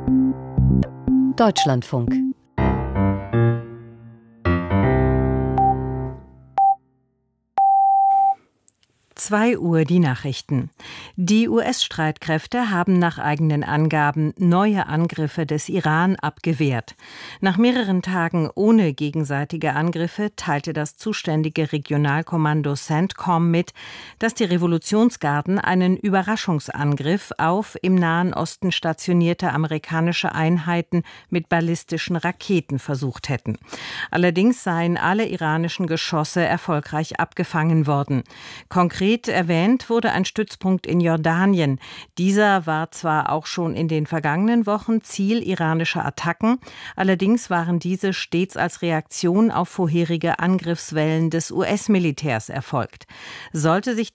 Deutschlandfunk. Uhr die Nachrichten. Die US-Streitkräfte haben nach eigenen Angaben neue Angriffe des Iran abgewehrt. Nach mehreren Tagen ohne gegenseitige Angriffe teilte das zuständige Regionalkommando CENTCOM mit, dass die Revolutionsgarden einen Überraschungsangriff auf im Nahen Osten stationierte amerikanische Einheiten mit ballistischen Raketen versucht hätten. Allerdings seien alle iranischen Geschosse erfolgreich abgefangen worden. Konkret erwähnt wurde ein Stützpunkt in Jordanien. Dieser war zwar auch schon in den vergangenen Wochen Ziel iranischer Attacken, allerdings waren diese stets als Reaktion auf vorherige Angriffswellen des US-Militärs erfolgt. Sollte sich